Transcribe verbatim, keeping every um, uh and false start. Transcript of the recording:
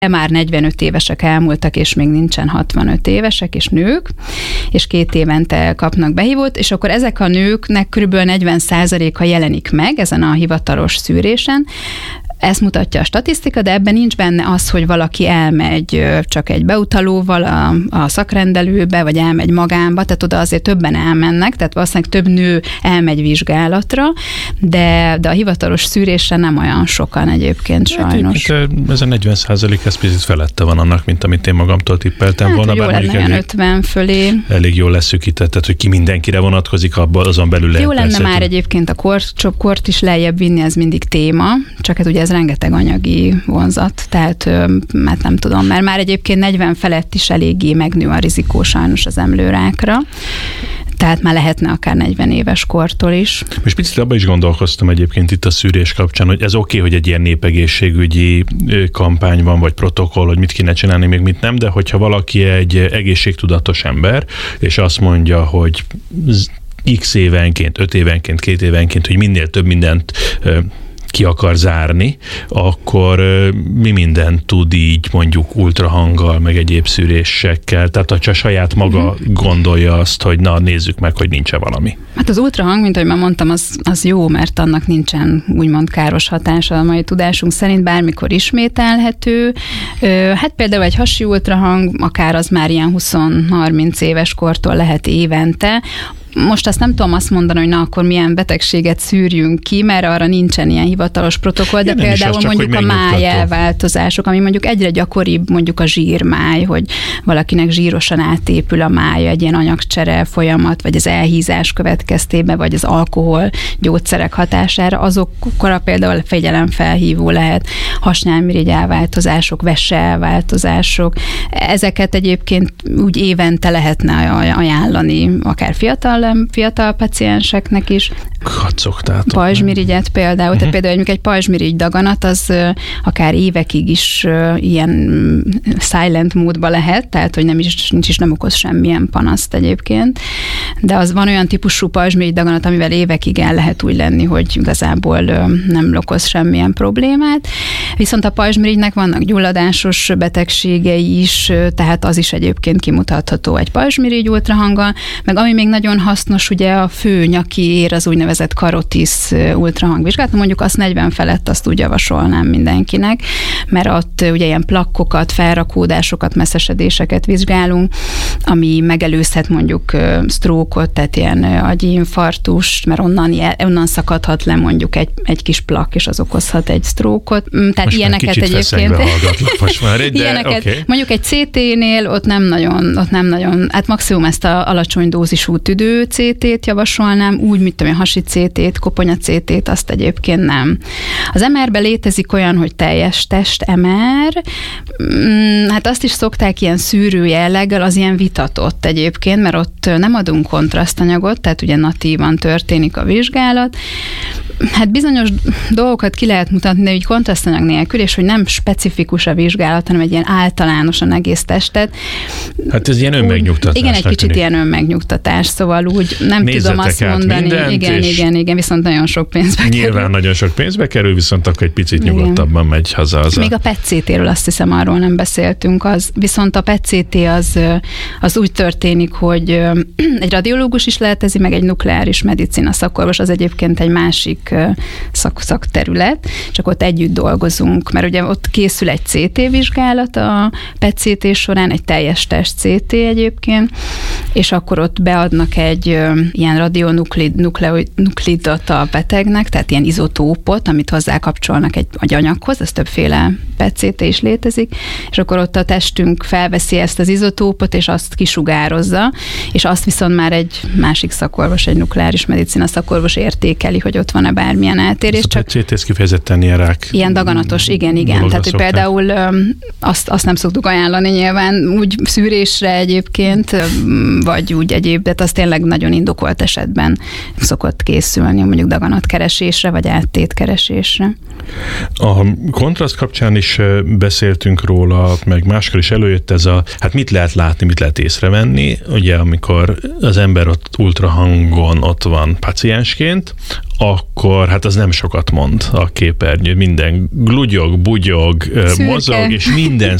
már negyvenöt évesek elmúltak, és még nincsen hatvanöt évesek, és nők, és két évente kapnak behívót, és akkor ezek a nőknek körülbelül negyven százaléka jelenik meg ezen a hivatalos szűrésen. Ezt mutatja a statisztika, de ebben nincs benne az, hogy valaki elmegy csak egy beutalóval a, a szakrendelőbe, vagy elmegy magánba, tehát oda azért többen elmennek, tehát valószínűleg több nő elmegy vizsgálatra, de, de a hivatalos szűrésre nem olyan sokan egyébként sajnos. Hát, ez a negyven százalék, ez picit felette van annak, mint amit én magamtól tippeltem hát, volna. Jó lenne olyan ötven fölé. Elég jól leszűkített, tehát hogy ki mindenkire vonatkozik, abban azon belül lehet. Jó lenne már egyébként a kort, kort is lejjebb vinni, ez mindig téma, csak hát ugye ez rengeteg anyagi vonzat, tehát hát nem tudom, mert már egyébként negyven felett is eléggé megnő a rizikó sajnos az emlőrákra, tehát már lehetne akár negyven éves kortól is. És picit abban is gondolkoztam egyébként itt a szűrés kapcsán, hogy ez oké, okay, hogy egy ilyen népegészségügyi kampány van, vagy protokoll, hogy mit kéne csinálni, még mit nem, de hogyha valaki egy egészségtudatos ember, és azt mondja, hogy x évenként, öt évenként, két évenként, hogy minél több mindent ki akar zárni, akkor mi mindent tud így mondjuk ultrahanggal, meg egyéb szűrésekkel, tehát ha saját maga uh-huh. gondolja azt, hogy na, nézzük meg, hogy nincs-e valami. Hát az ultrahang, mint ahogy már mondtam, az, az jó, mert annak nincsen úgymond káros hatása a mai tudásunk szerint, bármikor ismételhető. Hát például egy hasi ultrahang, akár az már ilyen húsz-harminc éves kortól lehet évente. Most azt nem tudom azt mondani, hogy na, akkor milyen betegséget szűrjünk ki, mert arra nincsen ilyen hivatalos protokoll, de ja, például csak, mondjuk a máj elváltozások, ami mondjuk egyre gyakoribb, mondjuk a zsírmáj, hogy valakinek zsírosan átépül a mája, egy ilyen anyagcsere folyamat, vagy az elhízás következtében, vagy az alkohol gyógyszerek hatására, azokkora például figyelemfelhívó lehet, hasnyálmirigy elváltozások, vese elváltozások. Ezeket egyébként úgy évente lehetne ajánlani, akár fiatal fiatal pacienseknek is. Kacogtátok. Pajzsmirigyet például, uh-huh. tehát például egy pajzsmirigy daganat, az akár évekig is ilyen silent módba lehet, tehát hogy nem is, nincs is, nem okoz semmilyen panaszt egyébként, de az van olyan típusú pajzsmirigy daganat, amivel évekig el lehet úgy lenni, hogy igazából nem okoz semmilyen problémát. Viszont a pajzsmirigynek vannak gyulladásos betegségei is, tehát az is egyébként kimutatható egy pajzsmirigy ultrahanggal, meg ami még nagyon hasznos, ugye a fő nyaki ér, az úgynevezett karotisz ultrahangvizsgálat, mondjuk azt negyven felett azt úgy javasolnám mindenkinek, mert ott ugye ilyen plakkokat, felrakódásokat, messzesedéseket vizsgálunk, ami megelőzhet mondjuk sztrókot, tehát ilyen agyi infarktust, mert onnan, onnan szakadhat le mondjuk egy, egy kis plakk, és az okozhat egy sztrókot. Tehát most ilyeneket egyébként. Most már egy, de ilyeneket, okay. Mondjuk egy cé té-nél ott nem nagyon, ott nem nagyon, hát maximum ezt a alacsony dózisú tüdő cé té-t javasolnám, úgy, mint tudom, hasi cé té-t, koponya cé té-t, azt egyébként nem. Az em er-ben létezik olyan, hogy teljes test em er, hát azt is szokták ilyen szűrő jelleggel, az ilyen vitatott egyébként, mert ott nem adunk kontrasztanyagot, tehát ugye natívan történik a vizsgálat. Hát bizonyos dolgokat ki lehet mutatni, de úgy kontrasztanyag nélkül, és hogy nem specifikus a vizsgálat, hanem egy ilyen általánosan egész testet. Hát ez ilyen önmegnyugtatás. Igen, egy kicsit tűnik. Ilyen önmegnyugtatás, szóval úgy nem Nézzetek tudom azt mondani. Mindent, igen, igen, igen, viszont nagyon sok pénzbe kerül. Nyilván nagyon sok pénzbe kerül, viszont akkor egy picit igen. nyugodtabban megy haza. Az Még a pé e té cé té-ről azt hiszem, arról nem beszéltünk, az, viszont a pé e té cé té az, az úgy történik, hogy egy radiológus is lehetezi, meg egy nukleáris medicina szakorvos, az egyébként egy másik szak, szakterület, csak ott együtt dolgozunk, mert ugye ott készül egy cé té vizsgálat a pé e té cé té során, egy teljes test cé té egyébként, és akkor ott beadnak egy ilyen radionuklidot a betegnek, tehát ilyen izotópot, amit hozzákapcsolnak egy, egy anyaghoz, ez többféle pé e té cé té is létezik, és akkor ott a testünk felveszi ezt az izotópot, és azt kisugározza, és azt viszont már egy másik szakorvos, egy nukleáris medicina szakorvos értékeli, hogy ott van-e bármilyen eltérés. Ez a pé e té cé té ez kifejezetten ilyen rák. Ilyen daganatos, igen, igen. Tehát, hogy például azt, azt nem szoktuk ajánlani nyilván úgy szűrésre egyébként, vagy úgy egyéb, de az tényleg nagyon indokolt esetben szokott készülni, mondjuk daganatkeresésre, vagy áttétkeresésre. A kontraszt kapcsán is beszéltünk róla, meg máskor is előjött ez a, hát mit lehet látni, mit lehet észrevenni, ugye amikor az ember ott ultrahangon ott van paciensként, akkor hát az nem sokat mond a képernyő. Minden glugyog, bugyog, Szürke. mozog, és minden